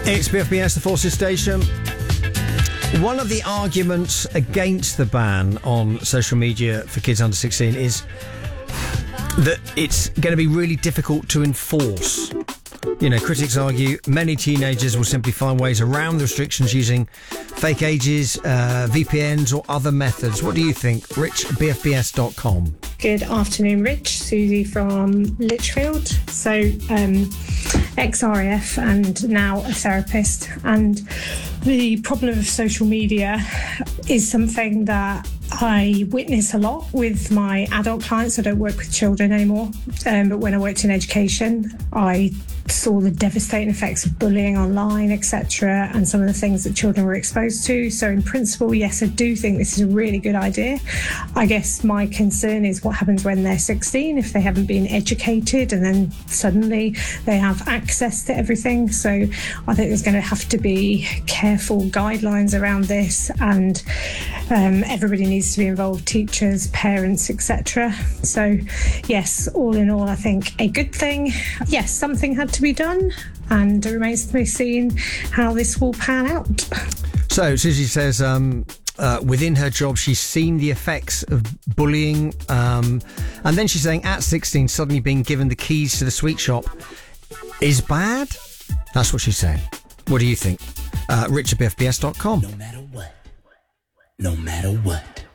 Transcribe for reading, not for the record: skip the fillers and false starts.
It's BFBS, the Forces Station. One of the arguments against the ban on social media for kids under 16 is that it's going to be really difficult to enforce. You know, critics argue many teenagers will simply find ways around the restrictions using fake ages, VPNs or other methods. What do you think? Rich, BFBS.com. Good afternoon, Rich. Susie from Lichfield. So, ex-RAF and now a therapist. And the problem of social media is something that I witness a lot with my adult clients. I don't work with children anymore, but when I worked in education, I saw the devastating effects of bullying online, etc., and some of the things that children were exposed to. So in principle, yes, I do think this is a really good idea. I guess my concern is what happens when they're 16, if they haven't been educated and then suddenly they have access to everything. So I think there's going to have to be careful guidelines around this, and everybody needs to be involved, teachers, parents, etc. So yes, all in all, I think a good thing. Yes, something had to be done, and it remains to be seen how this will pan out. So Susie says within her job she's seen the effects of bullying, and then she's saying at 16 suddenly being given the keys to the sweet shop is bad. That's what she's saying. What do you think? Rich@bfbs.com. No matter what. No matter what.